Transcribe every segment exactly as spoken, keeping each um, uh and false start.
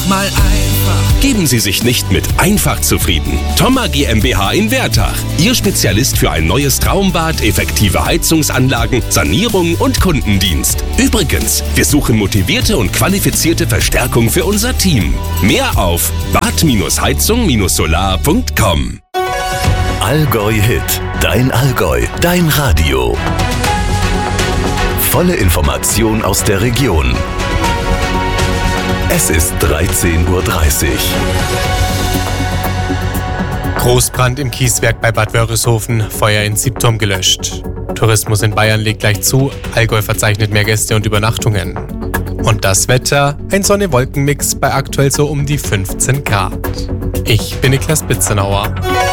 mal einfach. Geben Sie sich nicht mit einfach zufrieden. Thoma GmbH in Wertach. Ihr Spezialist für ein neues Traumbad, effektive Heizungsanlagen, Sanierung und Kundendienst. Übrigens, wir suchen motivierte und qualifizierte Verstärkung für unser Team. Mehr auf bad heizung solar punkt com. Allgäu Hit. Dein Allgäu. Dein Radio. Volle Information aus der Region. Es ist dreizehn Uhr dreißig. Großbrand im Kieswerk bei Bad Wörishofen, Feuer in Siebturm gelöscht. Tourismus in Bayern legt gleich zu, Allgäu verzeichnet mehr Gäste und Übernachtungen. Und das Wetter, ein Sonne-Wolken-Mix bei aktuell so um die fünfzehn Grad. Ich bin Niklas Bitzenauer.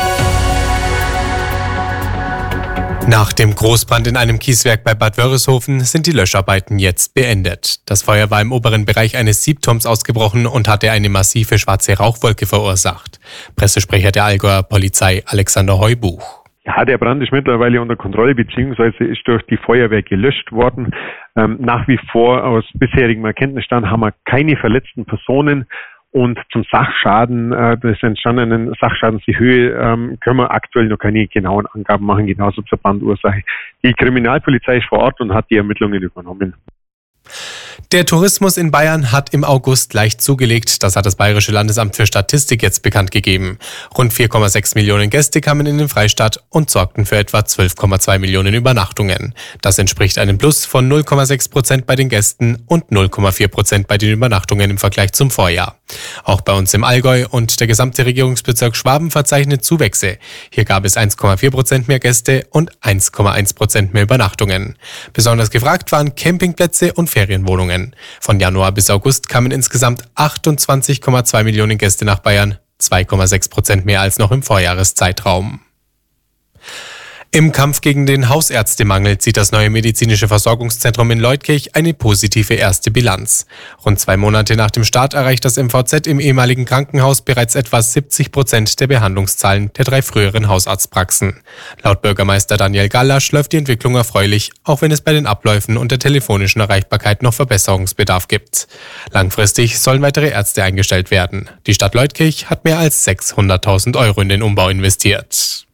Nach dem Großbrand in einem Kieswerk bei Bad Wörishofen sind die Löscharbeiten jetzt beendet. Das Feuer war im oberen Bereich eines Siebturms ausgebrochen und hatte eine massive schwarze Rauchwolke verursacht. Pressesprecher der Allgäuer Polizei Alexander Heubuch. Ja, der Brand ist mittlerweile unter Kontrolle bzw. ist durch die Feuerwehr gelöscht worden. Ähm, nach wie vor aus bisherigem Erkenntnisstand haben wir keine verletzten Personen. Und zum Sachschaden, äh, des entstandenen Sachschadens, die Höhe, ähm, können wir aktuell noch keine genauen Angaben machen, genauso zur Brandursache. Die Kriminalpolizei ist vor Ort und hat die Ermittlungen übernommen. Der Tourismus in Bayern hat im August leicht zugelegt. Das hat das Bayerische Landesamt für Statistik jetzt bekannt gegeben. Rund vier Komma sechs Millionen Gäste kamen in den Freistaat und sorgten für etwa zwölf Komma zwei Millionen Übernachtungen. Das entspricht einem Plus von null Komma sechs Prozent bei den Gästen und null Komma vier Prozent bei den Übernachtungen im Vergleich zum Vorjahr. Auch bei uns im Allgäu und der gesamte Regierungsbezirk Schwaben verzeichnet Zuwächse. Hier gab es eins Komma vier Prozent mehr Gäste und eins Komma eins Prozent mehr Übernachtungen. Besonders gefragt waren Campingplätze und Ferienwohnungen. Von Januar bis August kamen insgesamt achtundzwanzig Komma zwei Millionen Gäste nach Bayern, zwei Komma sechs Prozent mehr als noch im Vorjahreszeitraum. Im Kampf gegen den Hausärztemangel zieht das neue medizinische Versorgungszentrum in Leutkirch eine positive erste Bilanz. Rund zwei Monate nach dem Start erreicht das M V Z im ehemaligen Krankenhaus bereits etwa siebzig Prozent der Behandlungszahlen der drei früheren Hausarztpraxen. Laut Bürgermeister Daniel Gallasch läuft die Entwicklung erfreulich, auch wenn es bei den Abläufen und der telefonischen Erreichbarkeit noch Verbesserungsbedarf gibt. Langfristig sollen weitere Ärzte eingestellt werden. Die Stadt Leutkirch hat mehr als sechshunderttausend Euro in den Umbau investiert.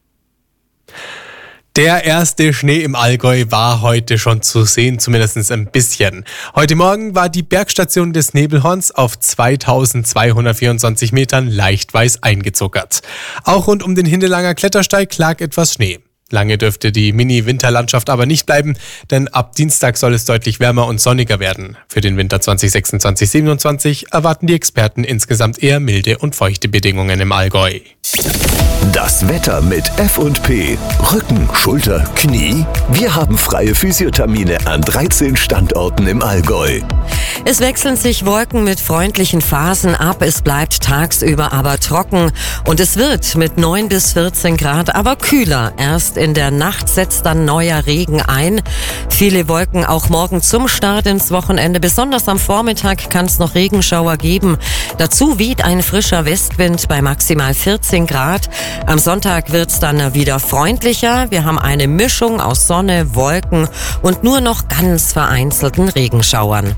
Der erste Schnee im Allgäu war heute schon zu sehen, zumindest ein bisschen. Heute Morgen war die Bergstation des Nebelhorns auf zweitausendzweihundertvierundzwanzig Metern leicht weiß eingezuckert. Auch rund um den Hindelanger Klettersteig lag etwas Schnee. Lange dürfte die Mini-Winterlandschaft aber nicht bleiben, denn ab Dienstag soll es deutlich wärmer und sonniger werden. Für den Winter zwanzig sechsundzwanzig siebenundzwanzig erwarten die Experten insgesamt eher milde und feuchte Bedingungen im Allgäu. Das Wetter mit F und P. Rücken, Schulter, Knie. Wir haben freie Physiothermine an dreizehn Standorten im Allgäu. Es wechseln sich Wolken mit freundlichen Phasen ab. Es bleibt tagsüber aber trocken. Und es wird mit neun bis vierzehn Grad aber kühler. Erst in der Nacht setzt dann neuer Regen ein. Viele Wolken auch morgen zum Start ins Wochenende. Besonders am Vormittag kann es noch Regenschauer geben. Dazu weht ein frischer Westwind bei maximal vierzehn Grad. Am Sonntag wird es dann wieder freundlicher. Wir haben eine Mischung aus Sonne, Wolken und nur noch ganz vereinzelten Regenschauern.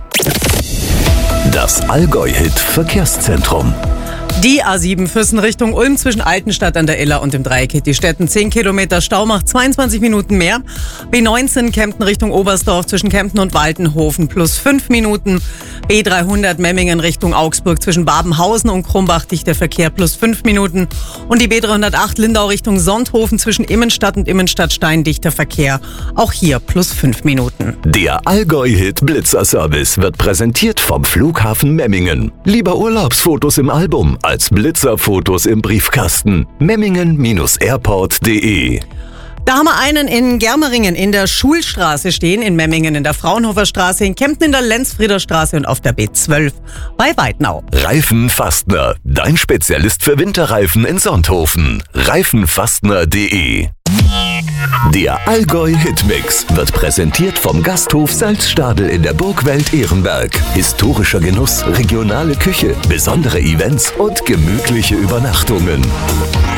Das Allgäu-Hit Verkehrszentrum. Die A sieben Füssen Richtung Ulm zwischen Altenstadt an der Iller und dem Dreieck Hittistetten. zehn Kilometer Stau macht zweiundzwanzig Minuten mehr. B neunzehn Kempten Richtung Oberstdorf zwischen Kempten und Waltenhofen plus fünf Minuten. B dreihundert Memmingen Richtung Augsburg zwischen Babenhausen und Krumbach dichter Verkehr plus fünf Minuten. Und die B dreihundertacht Lindau Richtung Sonthofen zwischen Immenstadt und Immenstadtstein dichter Verkehr. Auch hier plus fünf Minuten. Der Allgäu-Hit Blitzer-Service wird präsentiert vom Flughafen Memmingen. Lieber Urlaubsfotos im Album als Blitzerfotos im Briefkasten. Memmingen Airport punkt de. Da haben wir einen in Germeringen in der Schulstraße stehen, in Memmingen in der Fraunhofer Straße, in Kempten in der Lenzfrieder Straße und auf der B zwölf bei Weitenau. Reifenfastner, dein Spezialist für Winterreifen in Sonthofen. reifenfastner punkt de. Der Allgäu-Hitmix wird präsentiert vom Gasthof Salzstadel in der Burgwelt Ehrenberg. Historischer Genuss, regionale Küche, besondere Events und gemütliche Übernachtungen.